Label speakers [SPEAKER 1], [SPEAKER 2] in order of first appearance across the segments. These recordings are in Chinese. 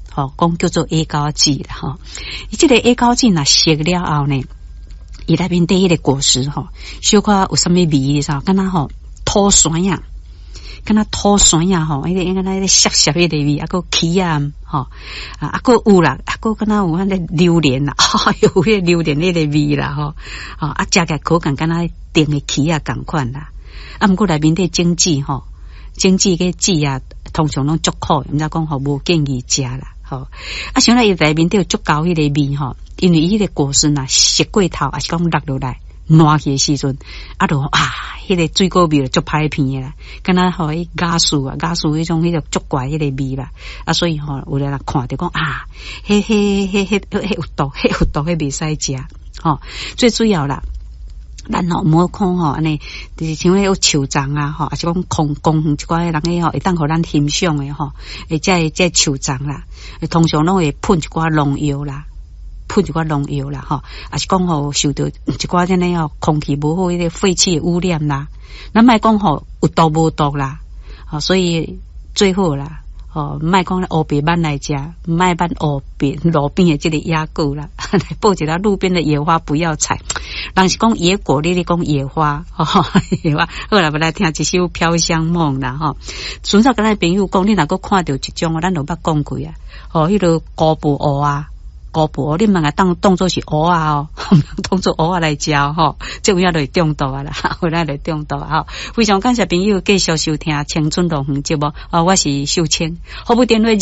[SPEAKER 1] 讲叫做A高剂啦吼。伊这个 A高剂若食了后呢，伊内面底迄个果实小可有啥物味你知道？敢若土酸呀。敢若土酸呀迄个敢若迄个涩涩迄个味，啊个起啊啊个有啦，啊个敢若有迄个榴莲啦，有迄个榴莲迄个味啦啊食起来口感敢若甜的起啊共款啦。啊毋过内面的精致精致个籽啊，通常拢足苦，毋知讲无建议食啦啊想来伊内面都有足够迄个味因为伊迄个果实呐熟过头，还是讲落落来。烂起的时阵，迄个水果味就足歹片的啦，敢若迄雅素迄种迄个足怪迄个味啦，所以有人看着讲迄有毒，迄袂使食最主要啦。咱莫看安尼，就是像迄个树丛啊还是讲公园一寡人会当互咱欣赏的这树丛啦，通常拢会喷一寡农药啦。喷一寡农药啦还是讲受到一寡这样空气不好迄个废气的污染啦，咱莫讲有毒无毒啦所以最好啦莫讲乌白板来食，莫办路边的这个野果啦来报一下路边的野花不要采。人是讲野果，你讲野花野花。好啦，要来听一首《飘香梦》啦纯粹跟咱朋友讲，你若个看到一种咱就捌讲过啊迄个高布蚵啊。高布你莫当作是蚵啊当作蚵啊来食这有影就会中毒啊啦，有影就会中毒非常感谢朋友继续收听青春动园节目我是秀清，服务电话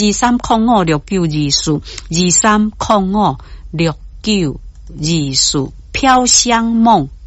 [SPEAKER 1] 23056924，23056924，飘香梦。